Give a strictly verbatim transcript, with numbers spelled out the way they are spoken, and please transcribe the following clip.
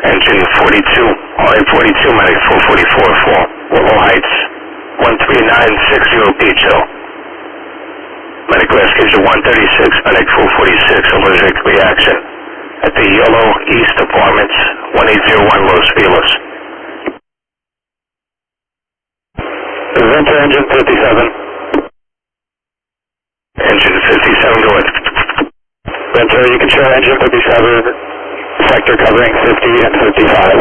Engine forty-two, R A forty-two, Medic four forty-four, four, Willow Heights, one three nine six zero Beach Hill. Medic last schedule one thirty-six, Medic four forty-six, allergic reaction at the Yellow East Apartments, one eight zero one Los Feliz. Venter engine fifty-seven. Engine fifty-seven, go ahead. Venter, you can show engine fifty-seven, sector covering fifty and fifty-five.